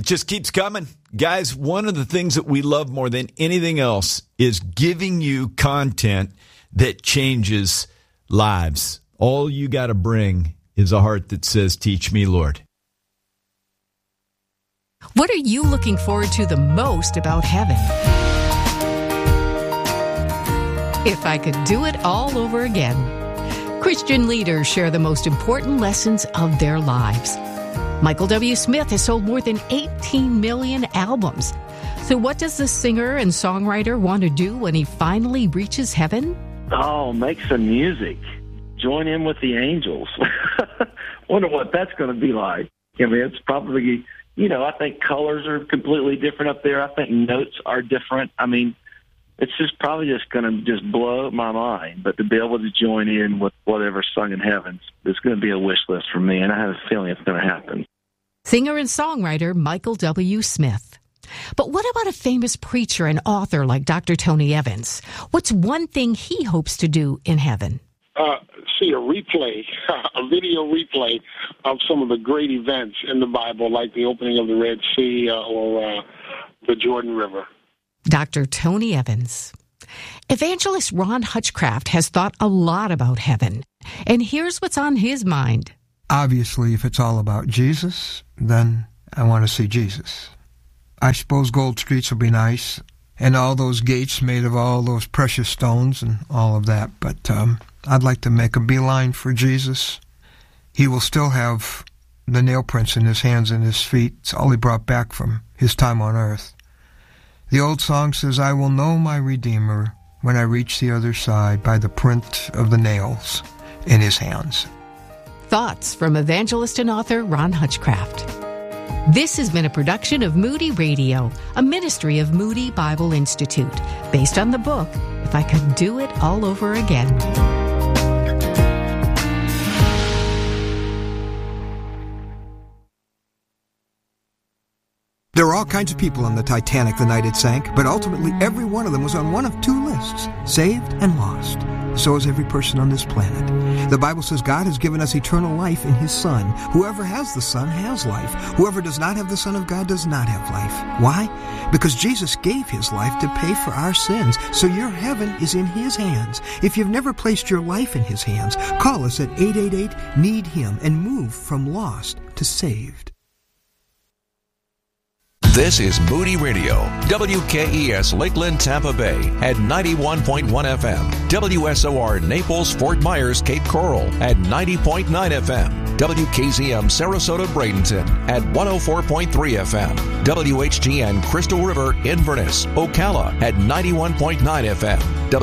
It just keeps coming. Guys, one of the things that we love more than anything else is giving you content that changes lives. All you got to bring is a heart that says, teach me, Lord. What are you looking forward to the most about heaven? If I could do it all over again. Christian leaders share the most important lessons of their lives. Michael W. Smith has sold more than 18 million albums. So what does the singer and songwriter want to do when he finally reaches heaven? Oh, make some music. Join in with the angels. Wonder what that's going to be like. I mean, it's probably, I think colors are completely different up there. I think notes are different. I mean, it's just probably just going to just blow my mind. But to be able to join in with whatever's sung in heaven, it's going to be a wish list for me, and I have a feeling it's going to happen. Singer and songwriter Michael W. Smith. But what about a famous preacher and author like Dr. Tony Evans? What's one thing he hopes to do in heaven? See a replay, a video replay of some of the great events in the Bible, like the opening of the Red Sea or the Jordan River. Dr. Tony Evans. Evangelist Ron Hutchcraft has thought a lot about heaven, and here's what's on his mind. Obviously, if it's all about Jesus, then I want to see Jesus. I suppose gold streets will be nice, and all those gates made of all those precious stones and all of that, but I'd like to make a beeline for Jesus. He will still have the nail prints in his hands and his feet. It's all he brought back from his time on earth. The old song says, I will know my Redeemer when I reach the other side by the print of the nails in his hands. Thoughts from evangelist and author Ron Hutchcraft. This has been a production of Moody Radio, a ministry of Moody Bible Institute, based on the book, If I Could Do It All Over Again. There were all kinds of people on the Titanic the night it sank, but ultimately every one of them was on one of two lists, saved and lost. So is every person on this planet. The Bible says God has given us eternal life in His Son. Whoever has the Son has life. Whoever does not have the Son of God does not have life. Why? Because Jesus gave His life to pay for our sins. So your heaven is in His hands. If you've never placed your life in His hands, call us at 888-NEED-HIM and move from lost to saved. This is Moody Radio, WKES Lakeland, Tampa Bay at 91.1 FM, WSOR Naples, Fort Myers, Cape Coral at 90.9 FM, WKZM Sarasota, Bradenton at 104.3 FM, WHGN Crystal River, Inverness, Ocala at 91.9 FM,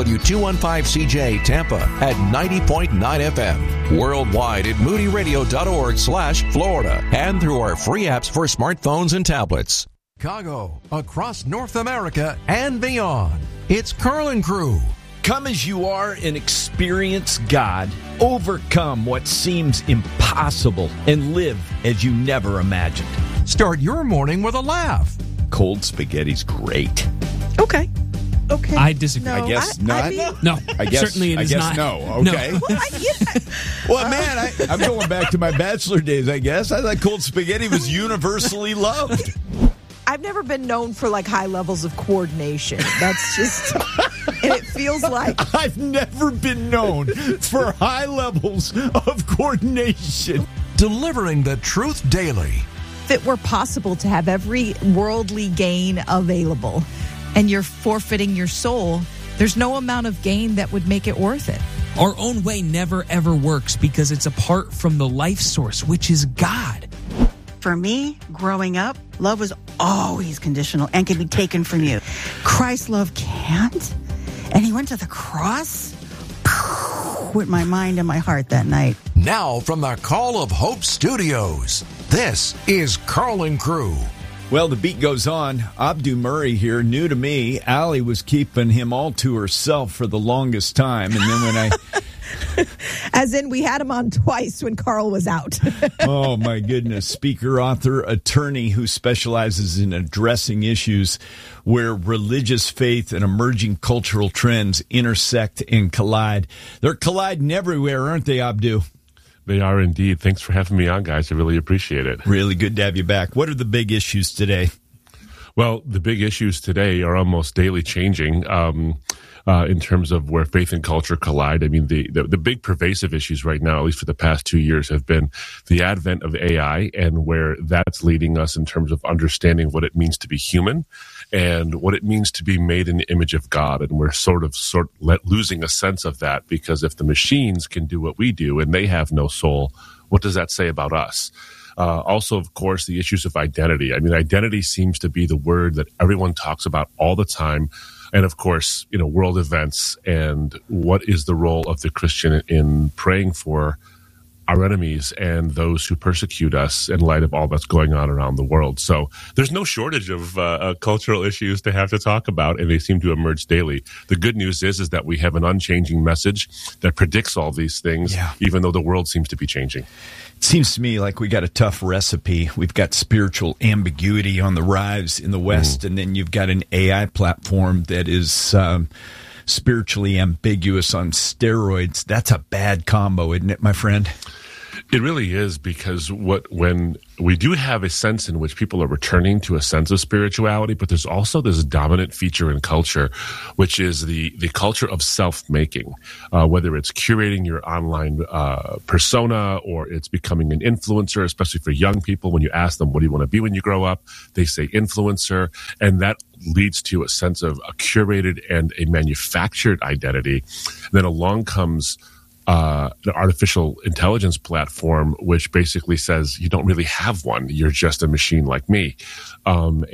W215CJ Tampa at 90.9 FM, worldwide at moodyradio.org/Florida, and through our free apps for smartphones and tablets. Chicago, across North America and beyond. It's Carlin Crew. Come as you are and experience God. Overcome what seems impossible and live as you never imagined. Start your morning with a laugh. Cold spaghetti's great. Okay. I disagree. No, I guess not. No, I guess, certainly it is not. No. Okay. No. Well, man, I'm going back to my bachelor days, I guess. I thought cold spaghetti was universally loved. I've never been known for high levels of coordination. That's just, and it feels like I've never been known for high levels of coordination. Delivering the truth daily. if it were possible to have every worldly gain available and you're forfeiting your soul, there's no amount of gain that would make it worth it. Our own way never ever works because it's apart from the life source, which is God. For me, growing up, love was always conditional and can be taken from you. Christ's love can't. And he went to the cross with my mind and my heart that night. Now from the Call of Hope Studios, this is Carlin Crew. Well, the beat goes on. Abdu Murray here, new to me. Allie was keeping him all to herself for the longest time. And then when I... As in, we had him on twice when Carl was out. Oh, my goodness. Speaker, author, attorney who specializes in addressing issues where religious faith and emerging cultural trends intersect and collide. They're colliding everywhere, aren't they, Abdu? They are indeed. Thanks for having me on, guys. I really appreciate it. Really good to have you back. What are the big issues today? Well, the big issues today are almost daily changing in terms of where faith and culture collide. I mean, the big pervasive issues right now, at least for the past 2 years, have been the advent of AI and where that's leading us in terms of understanding what it means to be human and what it means to be made in the image of God. And we're sort of losing a sense of that, because if the machines can do what we do and they have no soul, what does that say about us? Also, of course, the issues of identity. I mean, identity seems to be the word that everyone talks about all the time. And of course, world events and what is the role of the Christian in praying for our enemies and those who persecute us in light of all that's going on around the world. So there's no shortage of cultural issues to have to talk about, and they seem to emerge daily. The good news is that we have an unchanging message that predicts all these things, even though the world seems to be changing. It seems to me like we got a tough recipe. We've got spiritual ambiguity on the rise in the West, and then you've got an AI platform that is spiritually ambiguous on steroids. That's a bad combo, isn't it, my friend? It really is, because when we do have a sense in which people are returning to a sense of spirituality, but there's also this dominant feature in culture, which is the culture of self-making, whether it's curating your online persona or it's becoming an influencer, especially for young people. When you ask them, what do you want to be when you grow up? They say influencer, and that leads to a sense of a curated and a manufactured identity. Then along comes the artificial intelligence platform, which basically says you don't really have one. You're just a machine like me. But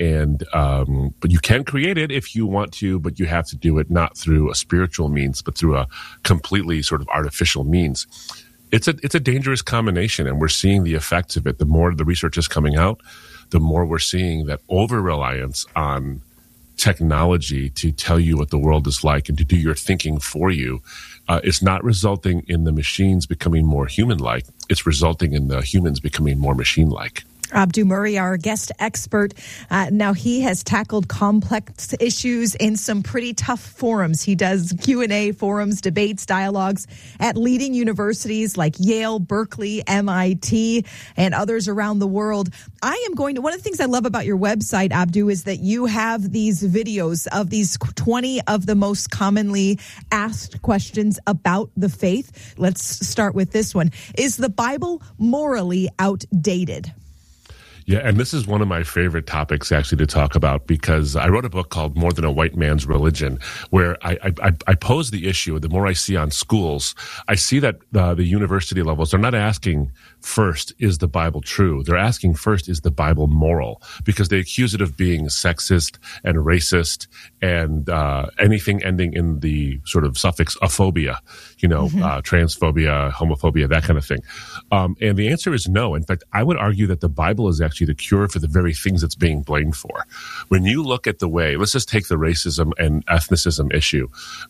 you can create it if you want to, but you have to do it not through a spiritual means, but through a completely sort of artificial means. It's a dangerous combination, and we're seeing the effects of it. The more the research is coming out, the more we're seeing that over-reliance on technology to tell you what the world is like and to do your thinking for you is not resulting in the machines becoming more human-like. It's resulting in the humans becoming more machine-like. Abdu Murray, our guest expert. Now, he has tackled complex issues in some pretty tough forums. He does Q&A forums, debates, dialogues at leading universities like Yale, Berkeley, MIT, and others around the world. One of the things I love about your website, Abdu, is that you have these videos of these 20 of the most commonly asked questions about the faith. Let's start with this one. Is the Bible morally outdated? Yeah, and this is one of my favorite topics actually to talk about, because I wrote a book called More Than a White Man's Religion, where I pose the issue. The more I see on schools, I see that the university levels, they're not asking first, is the Bible true? They're asking first, is the Bible moral? Because they accuse it of being sexist and racist and anything ending in the sort of suffix aphobia, transphobia, homophobia, that kind of thing. And the answer is no. In fact, I would argue that the Bible is actually the cure for the very things it's being blamed for. When you look at the way, let's just take the racism and ethnicism issue.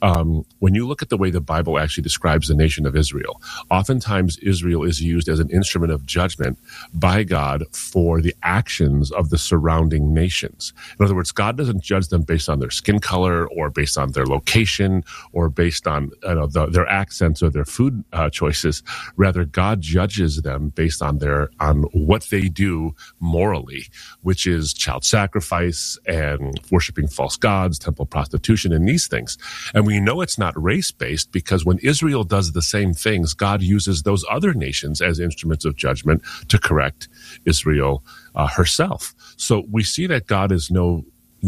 When you look at the way the Bible actually describes the nation of Israel, oftentimes Israel is used as an instrument of judgment by God for the actions of the surrounding nations. In other words, God doesn't judge them based on their skin color or based on their location or based on their accents or their food choices. Rather, God judges them based on what they do morally, which is child sacrifice and worshiping false gods, temple prostitution, and these things. And we know it's not race-based because when Israel does the same things, God uses those other nations as instruments of judgment to correct Israel herself. So we see that God is no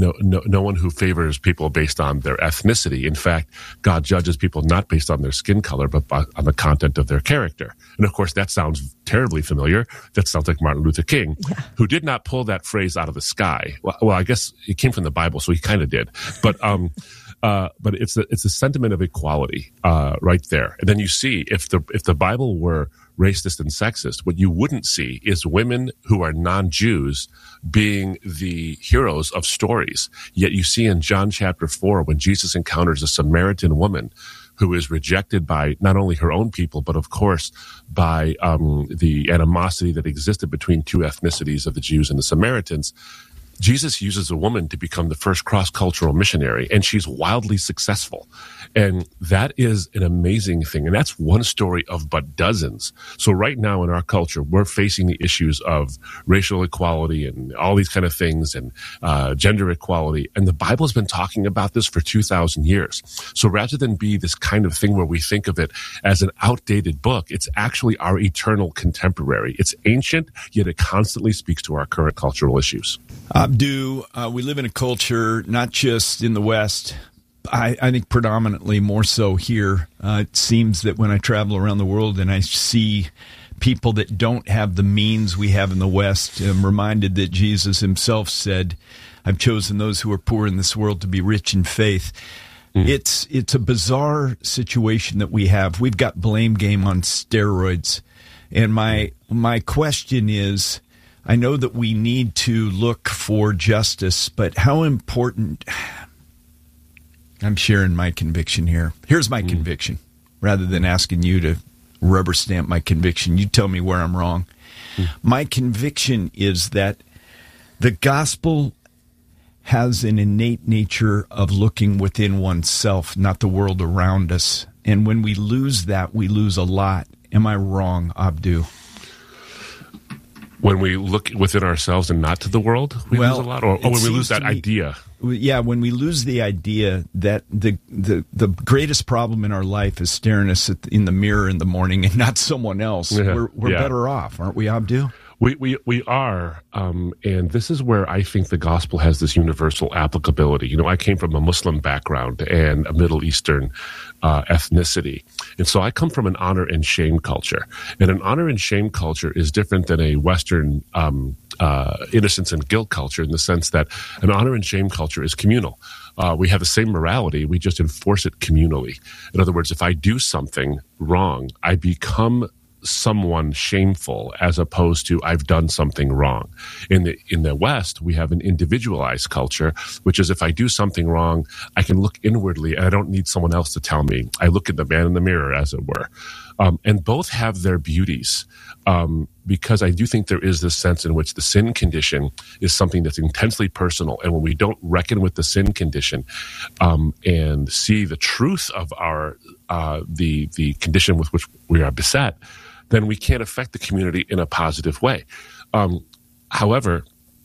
one who favors people based on their ethnicity. In fact, God judges people not based on their skin color, but on the content of their character. And of course, that sounds terribly familiar. That sounds like Martin Luther King, who did not pull that phrase out of the sky. Well, I guess it came from the Bible, so he kind of did. But it's a sentiment of equality right there. And then you see if the Bible were racist and sexist, what you wouldn't see is women who are non-Jews being the heroes of stories. Yet you see in John chapter 4, when Jesus encounters a Samaritan woman who is rejected by not only her own people, but of course by the animosity that existed between two ethnicities of the Jews and the Samaritans, Jesus uses a woman to become the first cross-cultural missionary, and she's wildly successful. And that is an amazing thing. And that's one story of but dozens. So right now in our culture, we're facing the issues of racial equality and all these kind of things, and gender equality. And the Bible's been talking about this for 2,000 years. So rather than be this kind of thing where we think of it as an outdated book, it's actually our eternal contemporary. It's ancient, yet it constantly speaks to our current cultural issues. Abdu, we live in a culture, not just in the West, I think predominantly more so here. It seems that when I travel around the world and I see people that don't have the means we have in the West, I'm reminded that Jesus himself said, I've chosen those who are poor in this world to be rich in faith. It's a bizarre situation that we have. We've got blame game on steroids. And my question is, I know that we need to look for justice, but how important... I'm sharing my conviction here. Here's my conviction. Rather than asking you to rubber stamp my conviction, you tell me where I'm wrong. My conviction is that the gospel has an innate nature of looking within oneself, not the world around us. And when we lose that, we lose a lot. Am I wrong, Abdu? When we look within ourselves and not to the world, we lose a lot? Or when we lose that idea? Yeah, when we lose the idea that the greatest problem in our life is staring us in the mirror in the morning and not someone else, we're better off, aren't we, Abdu? We are, and this is where I think the gospel has this universal applicability. You know, I came from a Muslim background and a Middle Eastern ethnicity, and so I come from an honor and shame culture. And an honor and shame culture is different than a Western innocence and guilt culture, in the sense that an honor and shame culture is communal. We have the same morality, we just enforce it communally. In other words, if I do something wrong, I become someone shameful, as opposed to I've done something wrong. In the West, we have an individualized culture, which is if I do something wrong, I can look inwardly and I don't need someone else to tell me. I look at the man in the mirror, as it were. And both have their beauties, because I do think there is this sense in which the sin condition is something that's intensely personal. And when we don't reckon with the sin condition and see the truth of our the condition with which we are beset, then we can't affect the community in a positive way. However,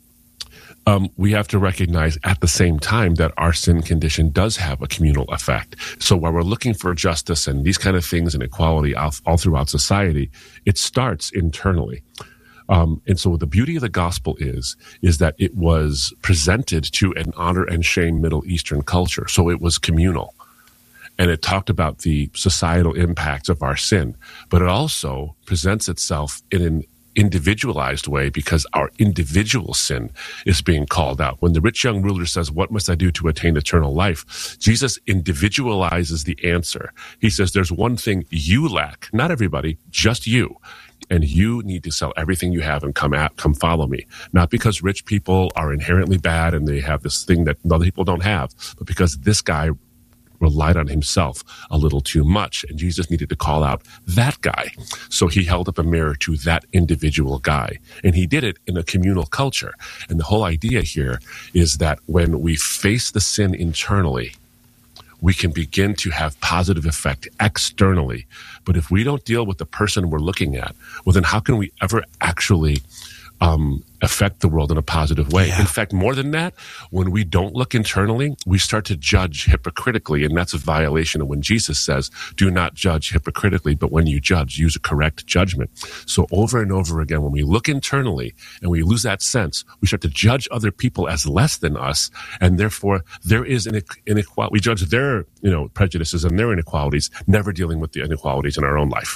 we have to recognize at the same time that our sin condition does have a communal effect. So while we're looking for justice and these kind of things and equality all throughout society, it starts internally. And so the beauty of the gospel is that it was presented to an honor and shame Middle Eastern culture. So it was communal. And it talked about the societal impacts of our sin, but it also presents itself in an individualized way, because our individual sin is being called out. When the rich young ruler says, "What must I do to attain eternal life?" Jesus individualizes the answer. He says, there's one thing you lack, not everybody, just you. And you need to sell everything you have and come follow me. Not because rich people are inherently bad and they have this thing that other people don't have, but because this guy relied on himself a little too much, and Jesus needed to call out that guy. So he held up a mirror to that individual guy, and he did it in a communal culture. And the whole idea here is that when we face the sin internally, we can begin to have positive effect externally. But if we don't deal with the person we're looking at, well, then how can we ever actually affect the world in a positive way? In fact, more than that, when we don't look internally, we start to judge hypocritically, and that's a violation of when Jesus says, do not judge hypocritically, but when you judge, use a correct judgment. So over and over again, when we look internally and we lose that sense, we start to judge other people as less than us, and therefore there is an inequality. We judge their prejudices and their inequalities, never dealing with the inequalities in our own life.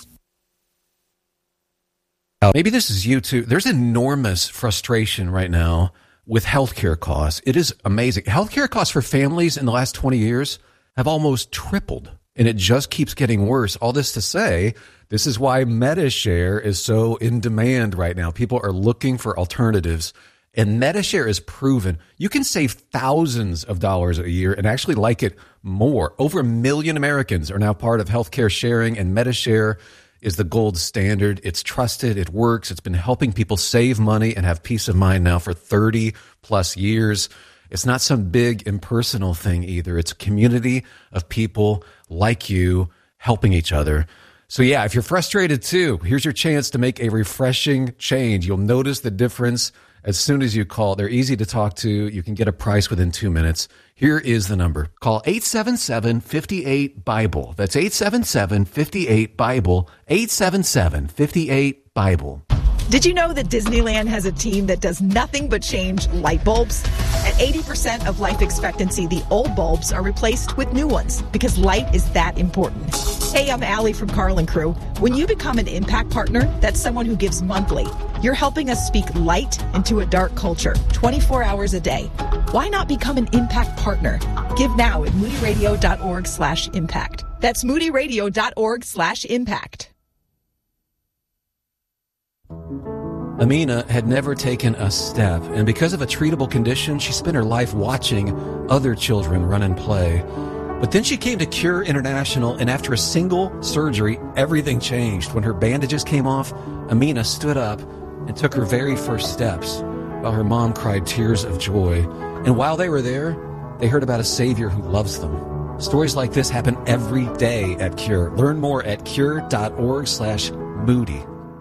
Maybe this is you too. There's enormous frustration right now with healthcare costs. It is amazing. Healthcare costs for families in the last 20 years have almost tripled, and it just keeps getting worse. All this to say, this is why MediShare is so in demand right now. People are looking for alternatives, and MediShare is proven. You can save thousands of dollars a year and actually like it more. Over 1 million Americans are now part of healthcare sharing, and MediShare is the gold standard. It's trusted. It works. It's been helping people save money and have peace of mind now for 30 plus years. It's not some big impersonal thing either. It's a community of people like you helping each other. So yeah, if you're frustrated too, here's your chance to make a refreshing change. You'll notice the difference as soon as you call. They're easy to talk to. You can get a price within 2 minutes. Here is the number. Call 877-58-BIBLE. That's 877-58-BIBLE. 877-58-BIBLE. Did you know that Disneyland has a team that does nothing but change light bulbs? At 80% of life expectancy, the old bulbs are replaced with new ones because light is that important. Hey, I'm Allie from Carl & Crew. When you become an Impact Partner, that's someone who gives monthly. You're helping us speak light into a dark culture, 24 hours a day. Why not become an Impact Partner? Give now at moodyradio.org/impact. That's moodyradio.org/impact. Amina had never taken a step, and because of a treatable condition, she spent her life watching other children run and play. But then she came to Cure International, and after a single surgery, everything changed. When her bandages came off, Amina stood up and took her very first steps, while her mom cried tears of joy. And while they were there, they heard about a Savior who loves them. Stories like this happen every day at Cure. Learn more at cure.org/Moody.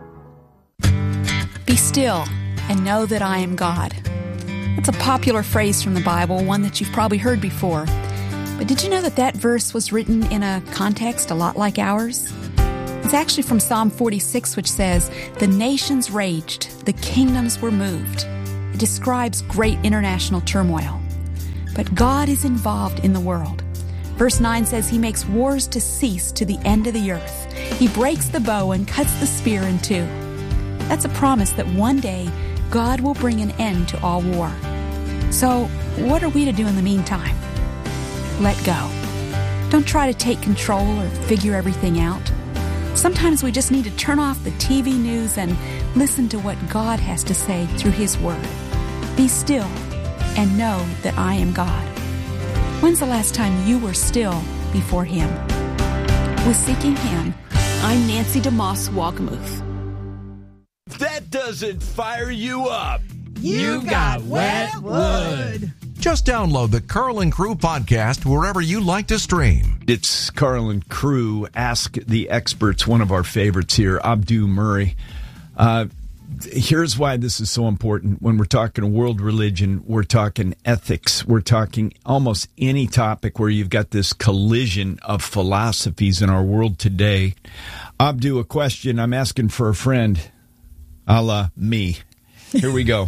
Be still and know that I am God. That's a popular phrase from the Bible, one that you've probably heard before. But did you know that that verse was written in a context a lot like ours? It's actually from Psalm 46, which says, "The nations raged, the kingdoms were moved." It describes great international turmoil. But God is involved in the world. Verse 9 says he makes wars to cease to the end of the earth. He breaks the bow and cuts the spear in two. That's a promise that one day God will bring an end to all war. So what are we to do in the meantime? Let go. Don't try to take control or figure everything out. Sometimes we just need to turn off the TV news and listen to what God has to say through His Word. Be still and know that I am God. When's the last time you were still before Him? With Seeking Him, I'm Nancy DeMoss Walgamuth. That doesn't fire you up. You got wet wood. Just download the Carl and Crew podcast wherever you like to stream. It's Carl and Crew. Ask the Experts, one of our favorites here, Abdu Murray. Here's why this is so important. When we're talking world religion, we're talking ethics. We're talking almost any topic where you've got this collision of philosophies in our world today. Abdu, a question I'm asking for a friend. A la me. Here we go.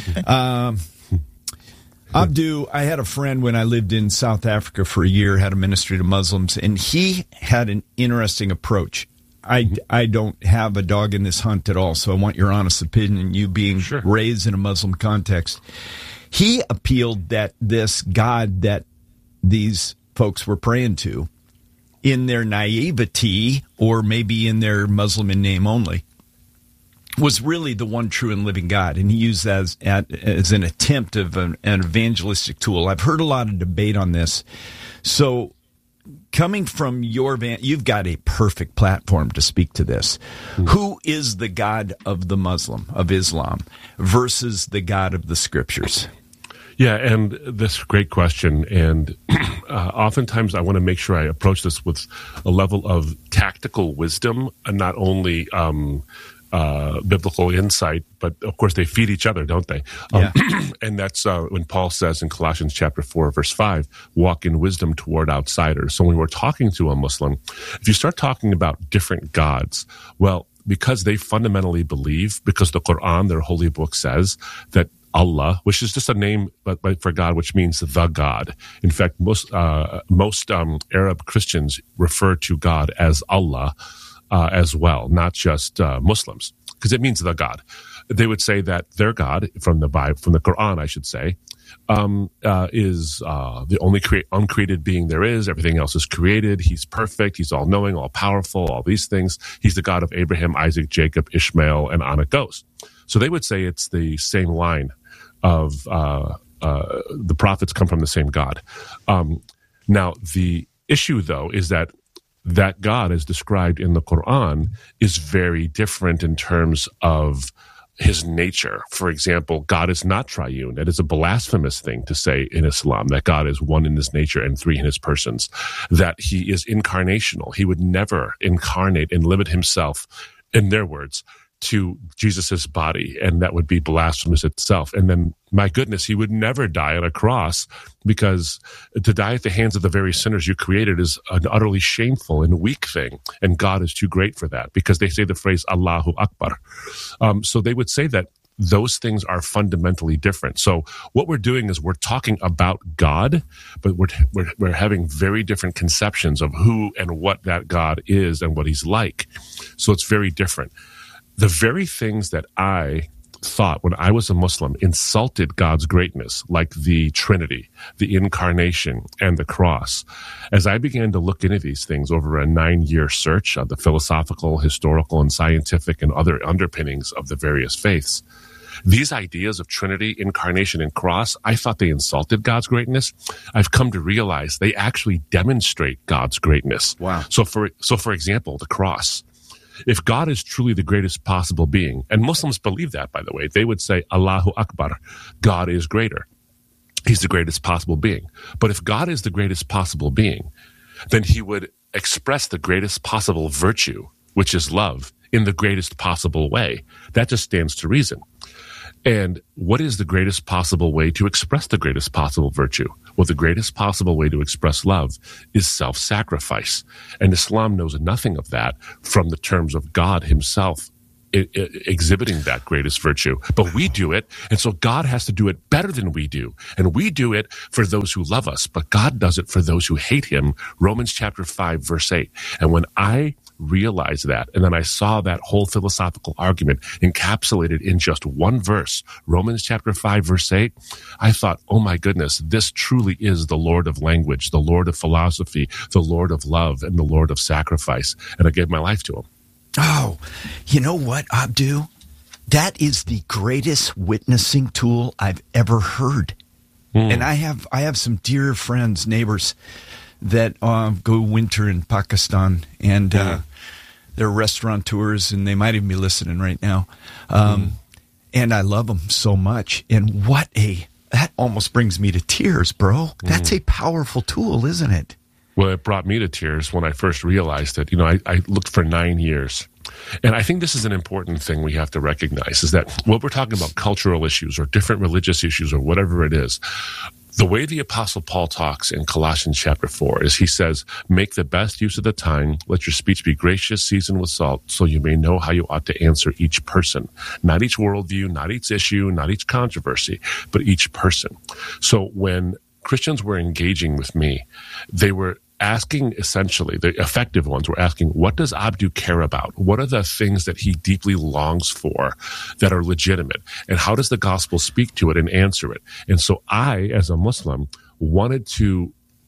Abdu, I had a friend when I lived in South Africa for a year, had a ministry to Muslims, and he had an interesting approach. I don't have a dog in this hunt at all, so I want your honest opinion, you being raised in a Muslim context. He appealed that this God that these folks were praying to, in their naivety, or maybe in their Muslim in name only, was really the one true and living God, and he used that as an attempt of an evangelistic tool. I've heard a lot of debate on this. So coming from your you've got a perfect platform to speak to this. Who is the God of the Muslim, of Islam, versus the God of the Scriptures? Yeah, and this is a great question. And oftentimes I want to make sure I approach this with a level of tactical wisdom, and not only biblical insight, but of course they feed each other, don't they? And that's when Paul says in Colossians chapter 4, verse 5, walk in wisdom toward outsiders. So when we're talking to a Muslim, if you start talking about different gods, well, because they fundamentally believe, because the Quran, their holy book, says that Allah, which is just a name for God, which means the God. In fact, most Arab Christians refer to God as Allah, as well, not just Muslims, because it means the God. They would say that their God, from the Bible, from the Quran, I should say, is the only uncreated being there is. Everything else is created. He's perfect. He's all-knowing, all-powerful, all these things. He's the God of Abraham, Isaac, Jacob, Ishmael, and on it goes. So they would say it's the same line of the prophets come from the same God. Now, the issue, though, is that that God, as described in the Quran, is very different in terms of his nature. For example, God is not triune. It is a blasphemous thing to say in Islam that God is one in his nature and three in his persons, that he is incarnational. He would never incarnate and limit himself, in their words, to Jesus's body, and that would be blasphemous itself. And then, my goodness, he would never die on a cross, because to die at the hands of the very sinners you created is an utterly shameful and weak thing, and God is too great for that, because they say the phrase Allahu Akbar. So they would say that those things are fundamentally different. So what we're doing is we're talking about God, but we're having very different conceptions of who and what that God is and what he's like. So it's very different. The very things that I thought when I was a Muslim insulted God's greatness, like the Trinity, the Incarnation, and the cross. As I began to look into these things over a 9-year search of the philosophical, historical, and scientific and other underpinnings of the various faiths, these ideas of Trinity, Incarnation, and cross, I thought they insulted God's greatness. I've come to realize they actually demonstrate God's greatness. Wow. So for example, the cross. If God is truly the greatest possible being, and Muslims believe that, by the way, they would say, Allahu Akbar, God is greater. He's the greatest possible being. But if God is the greatest possible being, then he would express the greatest possible virtue, which is love, in the greatest possible way. That just stands to reason. And what is the greatest possible way to express the greatest possible virtue? Well, the greatest possible way to express love is self-sacrifice. And Islam knows nothing of that from the terms of God himself exhibiting that greatest virtue. But we do it, and so God has to do it better than we do. And we do it for those who love us, but God does it for those who hate him. Romans chapter 5, verse 8. And when I realized that, and then I saw that whole philosophical argument encapsulated in just one verse, Romans chapter 5, verse 8, I thought, oh my goodness, this truly is the Lord of language, the Lord of philosophy, the Lord of love, and the Lord of sacrifice. And I gave my life to him. Oh, you know what, Abdu? That is the greatest witnessing tool I've ever heard. And I have some dear friends, neighbors that go winter in Pakistan, and they're restaurateurs, and they might even be listening right now. And I love them so much. And that almost brings me to tears, bro. That's a powerful tool, isn't it? Well, it brought me to tears when I first realized it. You know, I looked for 9 years. And I think this is an important thing we have to recognize, is that when we're talking about cultural issues or different religious issues or whatever it is, the way the Apostle Paul talks in Colossians chapter 4 is he says, make the best use of the time, let your speech be gracious, seasoned with salt, so you may know how you ought to answer each person. Not each worldview, not each issue, not each controversy, but each person. So when Christians were engaging with me, they were asking, essentially, the effective ones were asking, what does Abdu care about? What are the things that he deeply longs for that are legitimate? And how does the gospel speak to it and answer it? And so I, as a Muslim, wanted to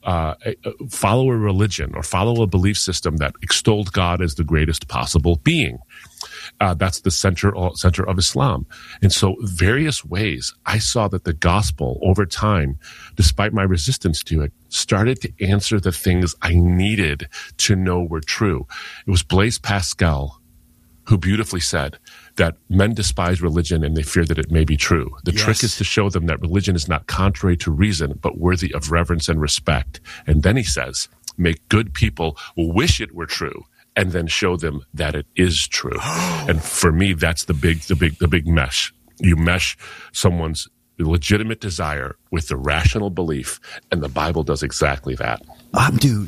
follow a religion or follow a belief system that extolled God as the greatest possible being. That's the center of Islam. And so various ways I saw that the gospel over time, despite my resistance to it, started to answer the things I needed to know were true. It was Blaise Pascal who beautifully said that men despise religion and they fear that it may be true. The trick is to show them that religion is not contrary to reason, but worthy of reverence and respect. And then he says, make good people wish it were true, and then show them that it is true. And for me, that's the big mesh. You mesh someone's legitimate desire with the rational belief, and the Bible does exactly that. Abdu,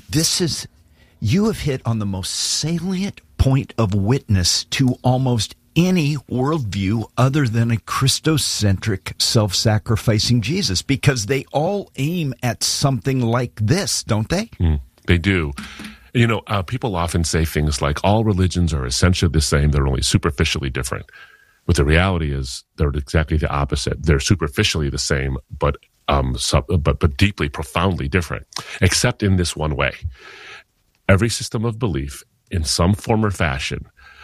you have hit on the most salient point of witness to almost any worldview other than a Christocentric, self-sacrificing Jesus, because they all aim at something like this, don't they? They do. You know, people often say things like all religions are essentially the same, they're only superficially different. But the reality is they're exactly the opposite. They're superficially the same, but deeply, profoundly different, except in this one way. Every system of belief, in some form or fashion,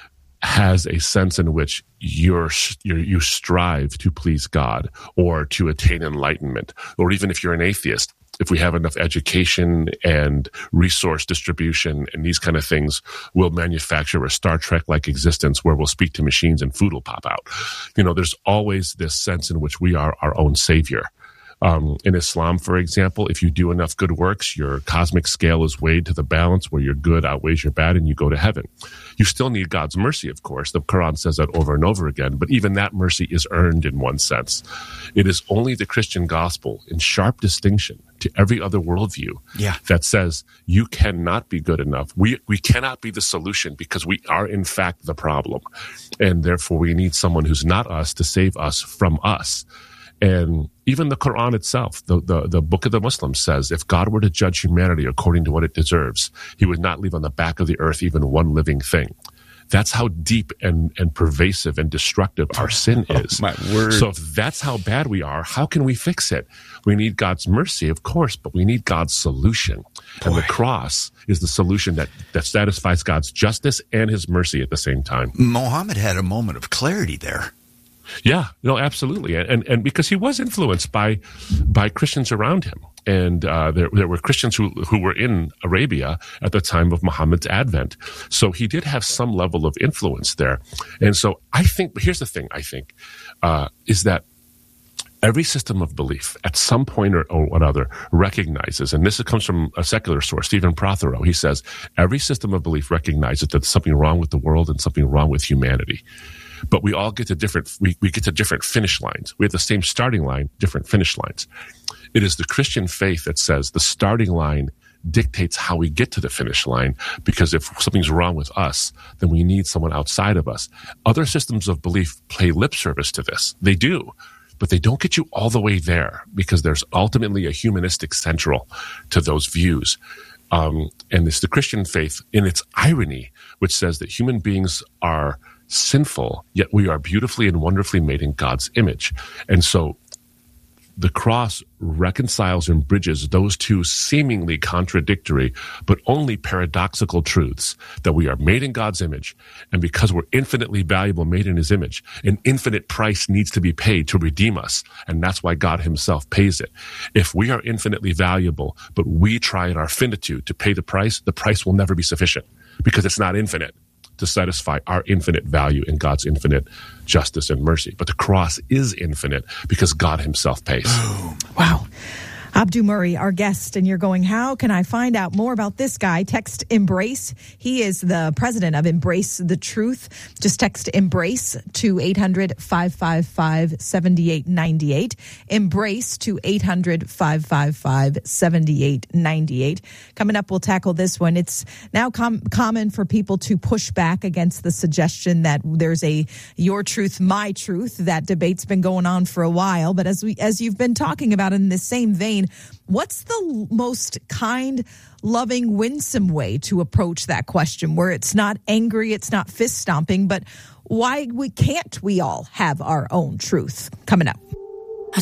has a sense in which you strive to please God or to attain enlightenment. Or even if you're an atheist, if we have enough education and resource distribution and these kind of things, we'll manufacture a Star Trek-like existence where we'll speak to machines and food will pop out. There's always this sense in which we are our own savior. In Islam, for example, if you do enough good works, your cosmic scale is weighed to the balance where your good outweighs your bad and you go to heaven. You still need God's mercy, of course. The Quran says that over and over again, but even that mercy is earned in one sense. It is only the Christian gospel, in sharp distinction to every other worldview, that says you cannot be good enough. We cannot be the solution because we are, in fact, the problem. And therefore, we need someone who's not us to save us from us. And even the Quran itself, the book of the Muslims says, if God were to judge humanity according to what it deserves, he would not leave on the back of the earth even one living thing. That's how deep and pervasive and destructive our sin is. My word. So if that's how bad we are, how can we fix it? We need God's mercy, of course, but we need God's solution. And the cross is the solution that satisfies God's justice and his mercy at the same time. Muhammad had a moment of clarity there. Yeah, no, absolutely. And because he was influenced by Christians around him. And there were Christians who were in Arabia at the time of Muhammad's advent. So he did have some level of influence there. And so I think, here's the thing, is that every system of belief at some point or another recognizes, and this comes from a secular source, Stephen Prothero, he says, every system of belief recognizes that there's something wrong with the world and something wrong with humanity. But we all get to different finish lines. We have the same starting line, different finish lines. It is the Christian faith that says the starting line dictates how we get to the finish line, because if something's wrong with us, then we need someone outside of us. Other systems of belief play lip service to this. They do, but they don't get you all the way there, because there's ultimately a humanistic central to those views. And it's the Christian faith in its irony, which says that human beings are sinful, yet we are beautifully and wonderfully made in God's image. And so the cross reconciles and bridges those two seemingly contradictory, but only paradoxical truths, that we are made in God's image. And because we're infinitely valuable, made in his image, an infinite price needs to be paid to redeem us. And that's why God himself pays it. If we are infinitely valuable, but we try in our finitude to pay the price will never be sufficient, because it's not infinite to satisfy our infinite value in God's infinite justice and mercy. But the cross is infinite because God himself pays. Wow. Abdu Murray, our guest, and you're going, how can I find out more about this guy? Text EMBRACE. He is the president of Embrace the Truth. Just text EMBRACE to 800-555-7898. EMBRACE to 800-555-7898. Coming up, we'll tackle this one. It's now common for people to push back against the suggestion that there's a your truth, my truth. That debate's been going on for a while. But as you've been talking about in the same vein, what's the most kind, loving, winsome way to approach that question, where it's not angry, it's not fist stomping, but why can't we all have our own truth? Coming up.